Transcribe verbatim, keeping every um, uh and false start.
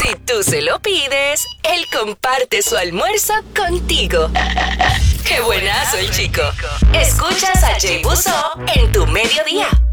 Si tú se lo pides, él comparte su almuerzo contigo. ¡Qué buenazo el chico! Escuchas a Jay Buzó en tu mediodía.